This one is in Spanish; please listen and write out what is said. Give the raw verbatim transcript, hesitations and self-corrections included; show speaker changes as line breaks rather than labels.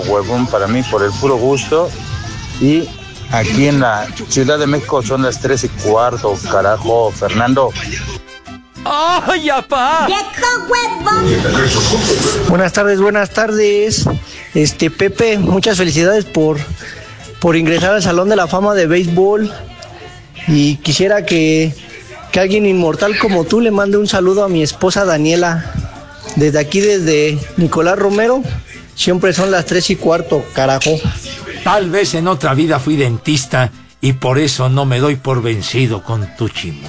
huevón para mí por el puro gusto. Y aquí en la Ciudad de México son las tres y cuarto, carajo, Fernando.
¡Ay, apá!
Buenas tardes, buenas tardes. Este, Pepe, muchas felicidades por, por ingresar al Salón de la Fama de Béisbol. Y quisiera que, que alguien inmortal como tú le mande un saludo a mi esposa Daniela. Desde aquí, desde Nicolás Romero, siempre son las tres y cuarto, carajo.
Tal vez en otra vida fui dentista y por eso no me doy por vencido con tu chimuelo.